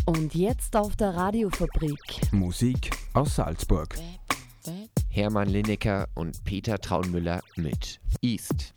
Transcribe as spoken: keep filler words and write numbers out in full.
Und jetzt auf der Radiofabrik. Musik aus Salzburg. Hermann Lineker und Peter Traunmüller mit East.